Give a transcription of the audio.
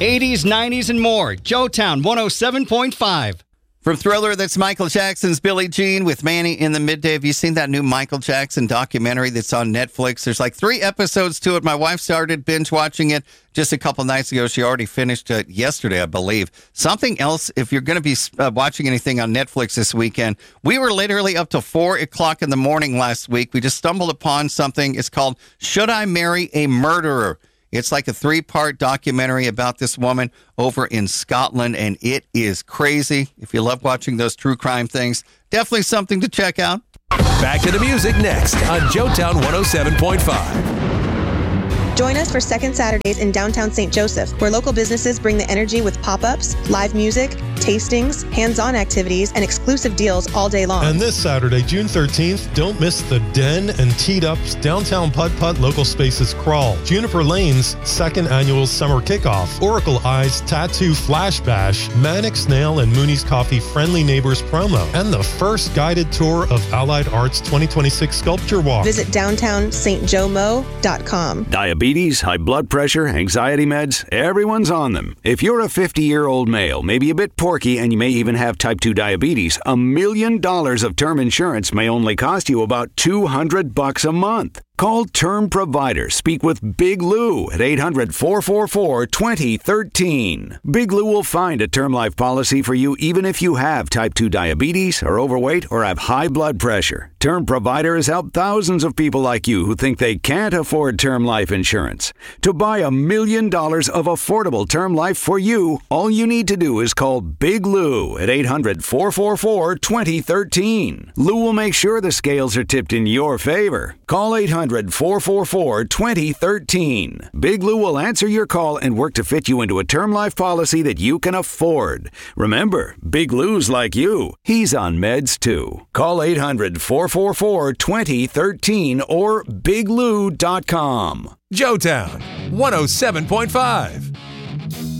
80s, 90s, and more. Joetown 107.5. From Thriller, that's Michael Jackson's Billie Jean with Manny in the Midday. Have you seen that new Michael Jackson documentary that's on Netflix? There's like 3 episodes to it. My wife started binge watching it just a couple nights ago. She already finished it yesterday, I believe. Something else, if you're going to be watching anything on Netflix this weekend, we were literally up to 4 o'clock in the morning last week. We just stumbled upon something. It's called Should I Marry a Murderer? It's like a 3-part documentary about this woman over in Scotland, and it is crazy. If you love watching those true crime things, definitely something to check out. Back to the music next on Joetown 107.5. Join us for Second Saturdays in downtown St. Joseph, where local businesses bring the energy with pop-ups, live music, tastings, hands-on activities, and exclusive deals all day long. And this Saturday, June 13th, don't miss the Den and Teed Up's Downtown Putt-Putt Local Spaces Crawl, Juniper Lane's second annual summer kickoff, Oracle Eye's Tattoo Flash Bash, Manic Snail and Mooney's Coffee Friendly Neighbors promo, and the first guided tour of Allied Arts 2026 Sculpture Walk. Visit downtownstjomo.com. Diabetes, high blood pressure, anxiety meds, everyone's on them. If you're a 50-year-old male, maybe a bit porky, and you may even have type 2 diabetes, $1 million of term insurance may only cost you about $200 a month. Call Term Provider. Speak with Big Lou at 800-444-2013. Big Lou will find a term life policy for you even if you have type 2 diabetes, are overweight, or have high blood pressure. Term Provider has helped thousands of people like you who think they can't afford term life insurance. To buy $1 million of affordable term life for you, all you need to do is call Big Lou at 800-444-2013. Lou will make sure the scales are tipped in your favor. Call 800-444-2013. Big Lou will answer your call and work to fit you into a term life policy that you can afford. Remember, Big Lou's like you. He's on meds too. Call 800-444-2013 or biglou.com. Joetown 107.5.